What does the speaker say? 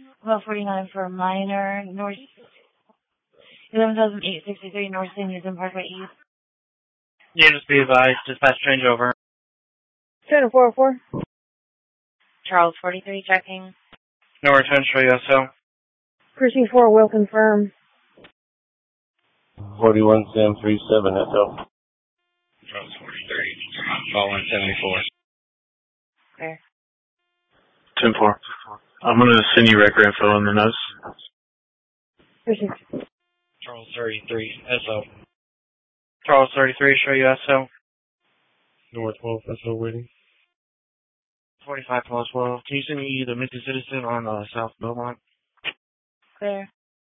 About 49 for a minor. North 11,863 North St. Newton Parkway East. Yeah, just be advised. Dispatch change over. Channel 404. Charles 43 checking. No return, show you SO. Precinct 4 will confirm. 41 Sam 37 SO. Charles 43. Call 174. There. 10-4. I'm going to send you record info in the notes. Precinct. Charles 33 SO. Charles 33, show you SO. North 12 SO waiting. 45 plus 12. Can you send me the missing citizen on South Belmont? Clear.